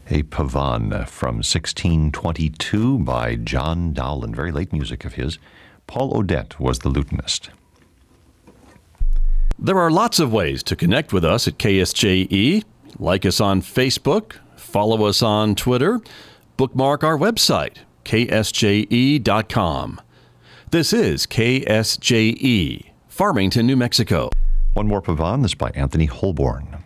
A Pavan from 1622 by John Dowland. Very late music of his. Paul Odette was the lutenist. There are lots of ways to connect with us at KSJE. Like us on Facebook, follow us on Twitter, bookmark our website, ksje.com. This is KSJE, Farmington, New Mexico. One more Pavan, this by Anthony Holborn.